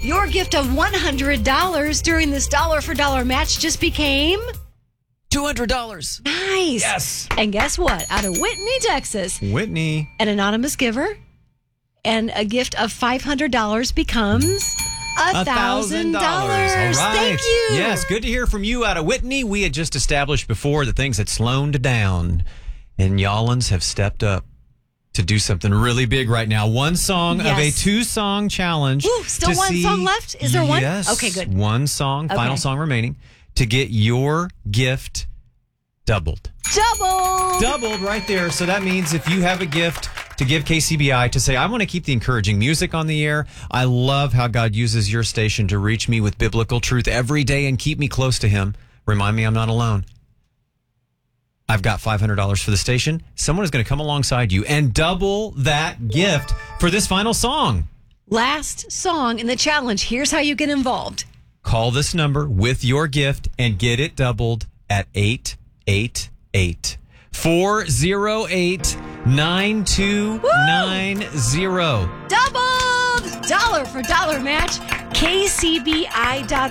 Your gift of $100 during this dollar for dollar match just became $200. nice. Yes. And guess what? Out of Whitney, Texas, Whitney. an anonymous giver, and a gift of $500 becomes $1,000. All right. Thank you. Yes, good to hear from you out of Whitney. We had just established before that things had slowed down, and Y'allins have stepped up to do something really big right now. One song of a Yes. 2-song challenge. Ooh, still to one see- song left? Is there one? Yes. Okay, good. One song, final Okay. song remaining to get your gift doubled. Doubled right there. So that means if you have a gift to give KCBI to say, I want to keep the encouraging music on the air. I love how God uses your station to reach me with biblical truth every day and keep me close to him. Remind me I'm not alone. I've got $500 for the station. Someone is going to come alongside you and double that gift for this final song. Last song in the challenge. Here's how you get involved. Call this number with your gift and get it doubled at 888-408-9290. Doubled! Dollar for dollar match. KCBI.org.